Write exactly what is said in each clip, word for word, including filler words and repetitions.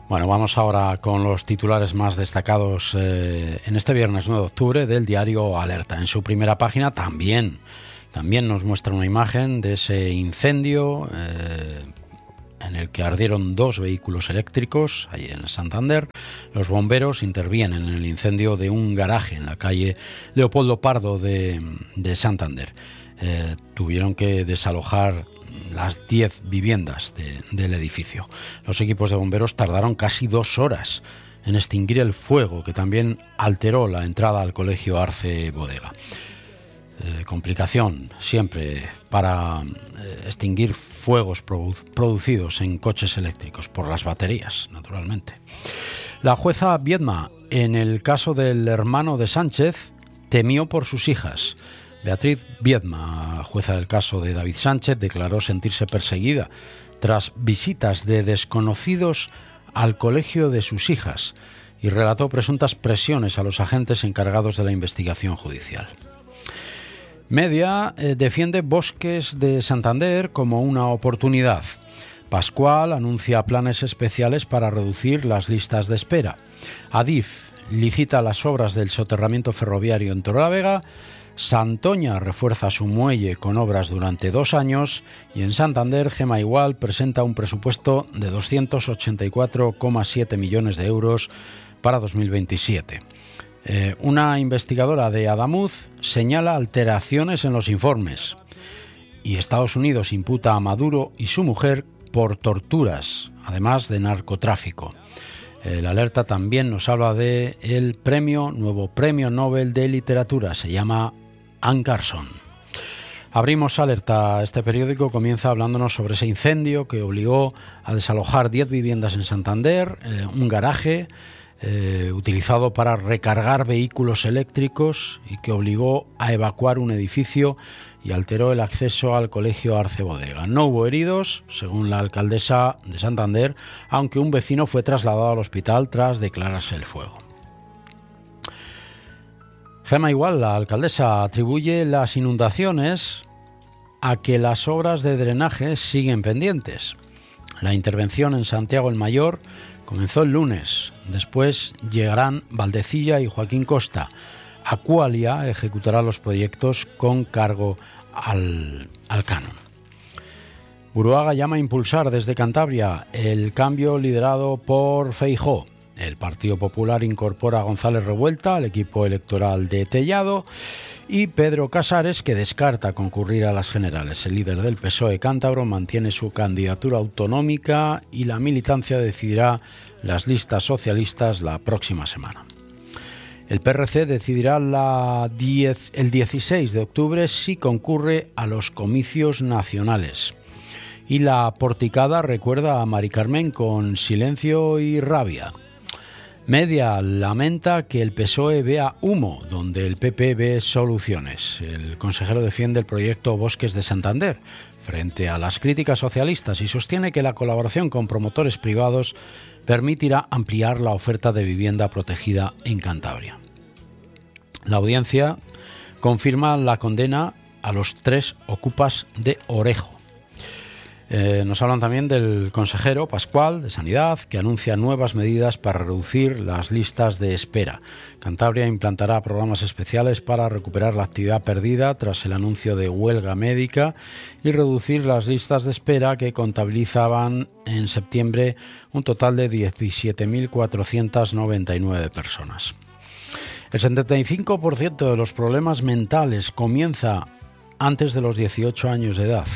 Bueno, vamos ahora con los titulares más destacados eh, en este viernes nueve de octubre del diario Alerta. En su primera página también, también nos muestra una imagen de ese incendio eh, en el que ardieron dos vehículos eléctricos, ahí en Santander. Los bomberos intervienen en el incendio de un garaje en la calle Leopoldo Pardo de, de Santander. Eh, tuvieron que desalojar las diez viviendas de, del edificio. Los equipos de bomberos tardaron casi dos horas en extinguir el fuego, que también alteró la entrada al colegio Arce Bodega. Eh, complicación siempre para eh, extinguir fuegos produ- producidos en coches eléctricos, por las baterías, naturalmente. La jueza Viedma, en el caso del hermano de Sánchez, temió por sus hijas. Beatriz Viedma, jueza del caso de David Sánchez, declaró sentirse perseguida tras visitas de desconocidos al colegio de sus hijas y relató presuntas presiones a los agentes encargados de la investigación judicial. Media eh, defiende Bosques de Santander como una oportunidad. Pascual anuncia planes especiales para reducir las listas de espera. Adif licita las obras del soterramiento ferroviario en Torrelavega. Santoña refuerza su muelle con obras durante dos años y en Santander Gema Igual presenta un presupuesto de doscientos ochenta y cuatro coma siete millones de euros para dos mil veintisiete. Eh, una investigadora de Adamuz señala alteraciones en los informes y Estados Unidos imputa a Maduro y su mujer por torturas, además de narcotráfico. El Alerta también nos habla de el premio, nuevo premio Nobel de Literatura, se llama Anne Carson. Abrimos Alerta. Este periódico comienza hablándonos sobre ese incendio que obligó a desalojar diez viviendas en Santander, eh, un garaje eh, utilizado para recargar vehículos eléctricos y que obligó a evacuar un edificio y alteró el acceso al colegio Arce Bodega. No hubo heridos, según la alcaldesa de Santander, aunque un vecino fue trasladado al hospital tras declararse el fuego. Gema Igual, la alcaldesa, atribuye las inundaciones a que las obras de drenaje siguen pendientes. La intervención en Santiago el Mayor comenzó el lunes. Después llegarán Valdecilla y Joaquín Costa. Aqualia ejecutará los proyectos con cargo al, al canon. Buruaga llama a impulsar desde Cantabria el cambio liderado por Feijóo. El Partido Popular incorpora a González Revuelta al equipo electoral de Tellado y Pedro Casares, que descarta concurrir a las generales. El líder del P S O E cántabro mantiene su candidatura autonómica y la militancia decidirá las listas socialistas la próxima semana. El P R C decidirá la diez, el dieciséis de octubre si concurre a los comicios nacionales. Y la Porticada recuerda a Mari Carmen con silencio y rabia. Media lamenta que el P S O E vea humo donde el P P ve soluciones. El consejero defiende el proyecto Bosques de Santander frente a las críticas socialistas y sostiene que la colaboración con promotores privados permitirá ampliar la oferta de vivienda protegida en Cantabria. La audiencia confirma la condena a los tres ocupas de Orejo. Eh, nos hablan también del consejero Pascual de Sanidad, que anuncia nuevas medidas para reducir las listas de espera. Cantabria implantará programas especiales para recuperar la actividad perdida tras el anuncio de huelga médica y reducir las listas de espera que contabilizaban en septiembre un total de diecisiete mil cuatrocientas noventa y nueve personas. El setenta y cinco por ciento de los problemas mentales comienza antes de los dieciocho años de edad.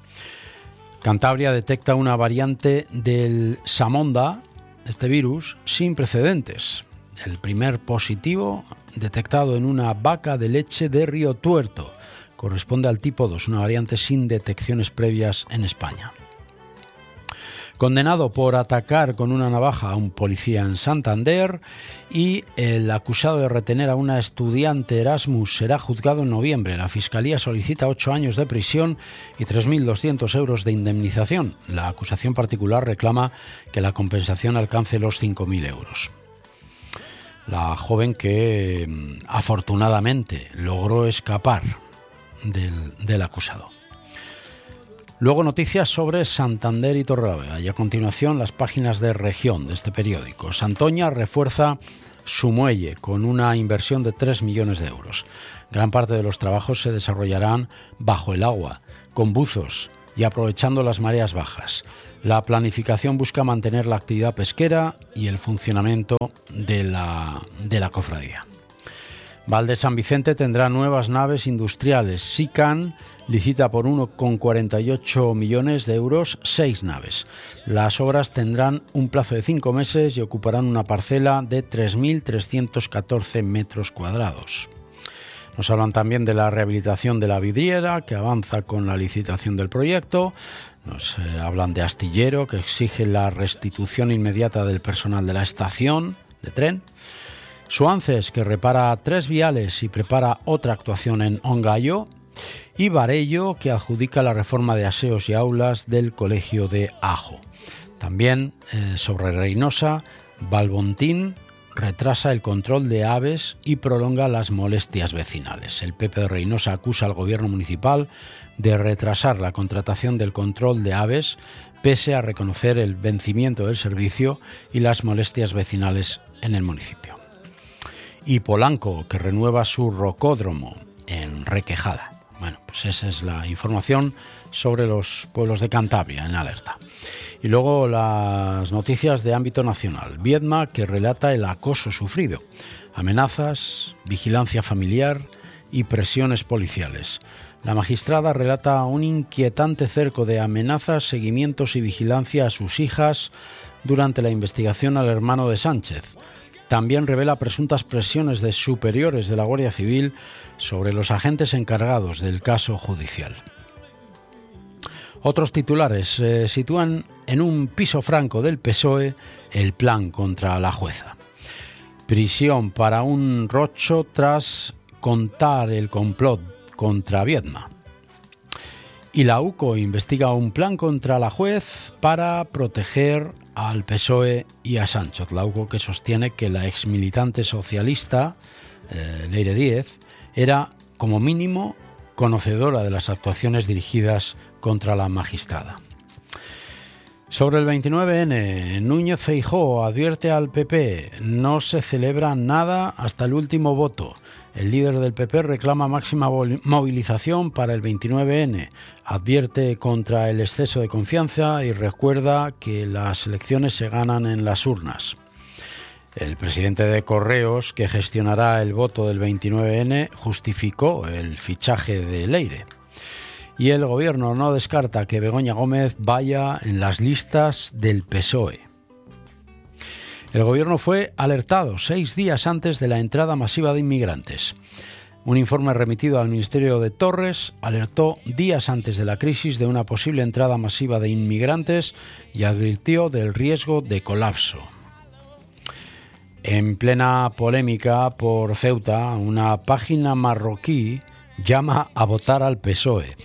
Cantabria detecta una variante del Samonda, este virus, sin precedentes. El primer positivo detectado en una vaca de leche de Río Tuerto. Corresponde al tipo dos, una variante sin detecciones previas en España. Condenado por atacar con una navaja a un policía en Santander y el acusado de retener a una estudiante Erasmus será juzgado en noviembre. La Fiscalía solicita ocho años de prisión y tres mil doscientos euros de indemnización. La acusación particular reclama que la compensación alcance los cinco mil euros. La joven que afortunadamente logró escapar del, del acusado. Luego noticias sobre Santander y Torrelavega y a continuación las páginas de región de este periódico. Santoña refuerza su muelle con una inversión de tres millones de euros. Gran parte de los trabajos se desarrollarán bajo el agua, con buzos y aprovechando las mareas bajas. La planificación busca mantener la actividad pesquera y el funcionamiento de la, de la cofradía. Val de San Vicente tendrá nuevas naves industriales. SICAN licita por uno coma cuarenta y ocho millones de euros seis naves. Las obras tendrán un plazo de cinco meses y ocuparán una parcela de tres mil trescientos catorce metros cuadrados. Nos hablan también de la rehabilitación de la vidriera, que avanza con la licitación del proyecto. Nos eh, hablan de Astillero, que exige la restitución inmediata del personal de la estación de tren. Suances, que repara tres viales y prepara otra actuación en Ongallo. Y Varello, que adjudica la reforma de aseos y aulas del Colegio de Ajo. También eh, sobre Reynosa, Valbontín retrasa el control de aves y prolonga las molestias vecinales. El P P de Reynosa acusa al gobierno municipal de retrasar la contratación del control de aves, pese a reconocer el vencimiento del servicio y las molestias vecinales en el municipio. Y Polanco, que renueva su rocódromo en Requejada. Bueno, pues esa es la información sobre los pueblos de Cantabria en alerta. Y luego las noticias de ámbito nacional. Viedma, que relata el acoso sufrido, amenazas, vigilancia familiar y presiones policiales. La magistrada relata un inquietante cerco de amenazas, seguimientos y vigilancia a sus hijas durante la investigación al hermano de Sánchez. También revela presuntas presiones de superiores de la Guardia Civil sobre los agentes encargados del caso judicial. Otros titulares eh, sitúan en un piso franco del P S O E el plan contra la jueza. Prisión para un rocho tras contar el complot contra Viedma. Y la U C O investiga un plan contra la juez para proteger al P S O E y a Sánchez. La U C O, que sostiene que la exmilitante socialista eh, Leire Díez era, como mínimo, conocedora de las actuaciones dirigidas contra la magistrada. Sobre el veintinueve ene, Núñez Feijóo advierte al P P: no se celebra nada hasta el último voto. El líder del P P reclama máxima movilización para el veintinueve ene, advierte contra el exceso de confianza y recuerda que las elecciones se ganan en las urnas. El presidente de Correos, que gestionará el voto del veintinueve ene, justificó el fichaje de Leire. Y el gobierno no descarta que Begoña Gómez vaya en las listas del P S O E. El gobierno fue alertado seis días antes de la entrada masiva de inmigrantes. Un informe remitido al Ministerio de Torres alertó días antes de la crisis de una posible entrada masiva de inmigrantes y advirtió del riesgo de colapso. En plena polémica por Ceuta, una página marroquí llama a votar al P S O E.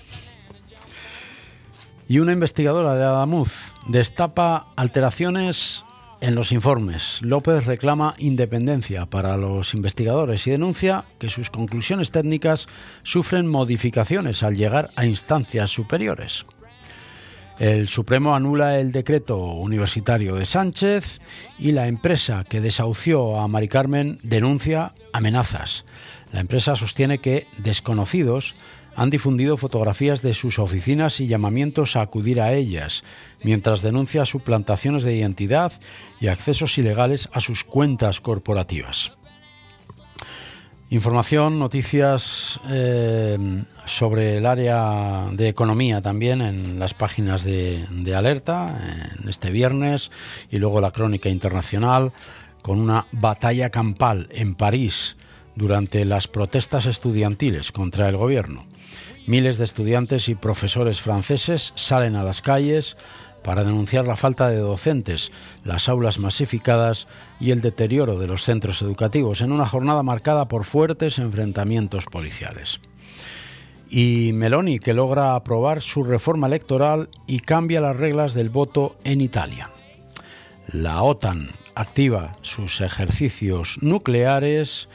Y una investigadora de Adamuz destapa alteraciones en los informes. López reclama independencia para los investigadores y denuncia que sus conclusiones técnicas sufren modificaciones al llegar a instancias superiores. El Supremo anula el decreto universitario de Sánchez y la empresa que desahució a Mari Carmen denuncia amenazas. La empresa sostiene que desconocidos han difundido fotografías de sus oficinas y llamamientos a acudir a ellas, mientras denuncia suplantaciones de identidad y accesos ilegales a sus cuentas corporativas. Información, noticias eh, sobre el área de economía también en las páginas de, de Alerta, en este viernes, y luego la crónica internacional con una batalla campal en París durante las protestas estudiantiles contra el gobierno. Miles de estudiantes y profesores franceses salen a las calles para denunciar la falta de docentes, las aulas masificadas y el deterioro de los centros educativos en una jornada marcada por fuertes enfrentamientos policiales. Y Meloni, que logra aprobar su reforma electoral y cambia las reglas del voto en Italia. La OTAN activa sus ejercicios nucleares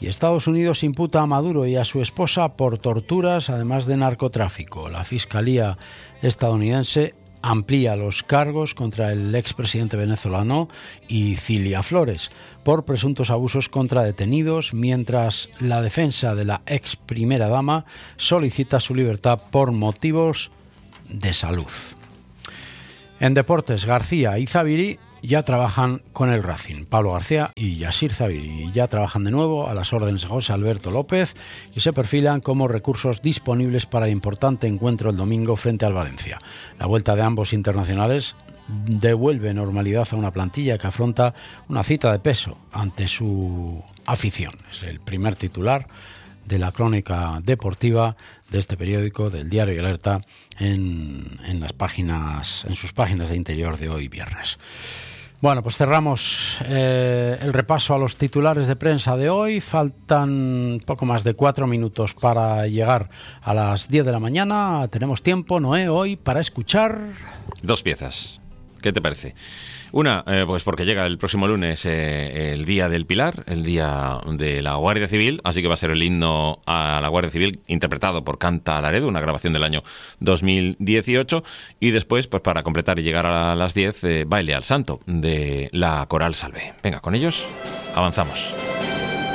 Y Estados Unidos imputa a Maduro y a su esposa por torturas, además de narcotráfico. La Fiscalía estadounidense amplía los cargos contra el expresidente venezolano y Cilia Flores por presuntos abusos contra detenidos, mientras la defensa de la ex primera dama solicita su libertad por motivos de salud. En deportes, García y Zaviri ya trabajan con el Racing. Pablo García y Yasir Zaviri ya trabajan de nuevo a las órdenes de José Alberto López y se perfilan como recursos disponibles para el importante encuentro el domingo frente al Valencia. La vuelta de ambos internacionales devuelve normalidad a una plantilla que afronta una cita de peso ante su afición. Es el primer titular de la crónica deportiva de este periódico, del Diario Alerta, en, en las páginas, en sus páginas de interior de hoy viernes. Bueno, pues cerramos eh, el repaso a los titulares de prensa de hoy. Faltan poco más de cuatro minutos para llegar a las diez de la mañana. Tenemos tiempo, Noé, hoy para escuchar... Dos piezas. ¿Qué te parece? Una, eh, pues porque llega el próximo lunes eh, el Día del Pilar, el Día de la Guardia Civil, así que va a ser el himno a la Guardia Civil interpretado por Canta Laredo, una grabación del año dos mil dieciocho, y después, pues para completar y llegar a las diez, eh, Baile al Santo, de la Coral Salve. Venga, con ellos avanzamos.